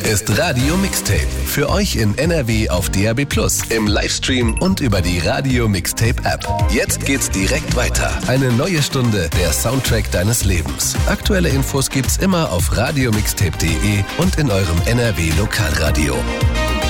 Hier ist Radio Mixtape. Für euch in NRW auf DAB+, im Livestream und über die Radio Mixtape App. Jetzt geht's direkt weiter. Eine neue Stunde, der Soundtrack deines Lebens. Aktuelle Infos gibt's immer auf radiomixtape.de und in eurem NRW Lokalradio.